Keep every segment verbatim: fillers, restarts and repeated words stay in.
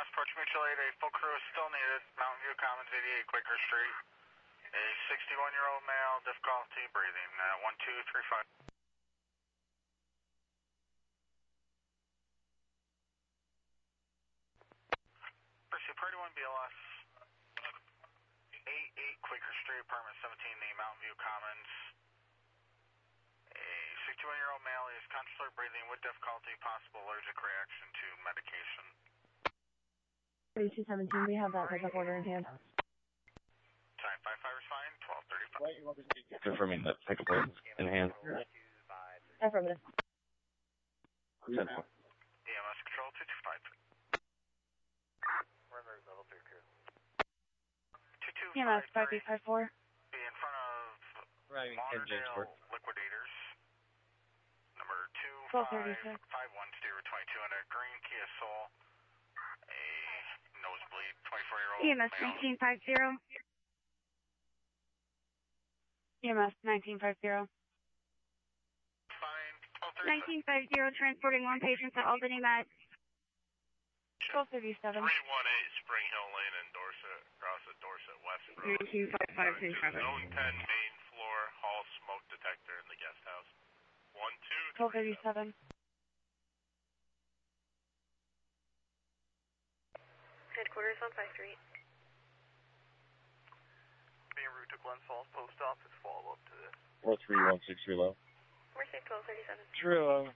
S, approach mutual aid. A full crew is still needed. Mountain View Commons, eighty-eight Quaker Street. A sixty-one-year-old male, difficulty breathing. Uh, one two three five. Pursuit Party one B L S. eighty-eight Quaker Street, apartment seventeen, the Mountain View Commons. A sixty-one-year-old male is constantly breathing with difficulty, possible allergic reaction to medication. thirty-two seventeen, we have that pickup order in hand. Time five five is fine, twelve thirty-five. Confirming that pickup order in hand. Affirmative. ten four. E M S control two two five. Runner level three crew. two two E M S five eight five four. Be in front of Lauderdale Liquidators. Number two five five one zero two two on a green Kia Soul. A nosebleed twenty-four-year-old E M S nineteen fifty. E M S nineteen fifty. Fine. nineteen fifty, transporting one patient to Albany Med. twelve thirty-seven. three one eight Spring Hill Lane in Dorset, across at Dorset West Road. nineteen fifty-five, Zone ten main floor, hall smoke detector in the guest house. one two twelve thirty-seven. Headquarters on five three. Being route to Glens Falls Post Office, follow up to this. four three one six Trilo. We're safe twelve thirty-seven. Trilo.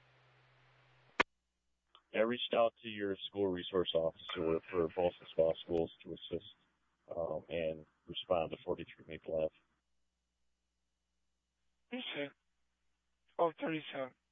I reached out to your school resource officer for both the spa schools to assist um, and respond to forty-three Maple Ave. Okay. twelve thirty-seven.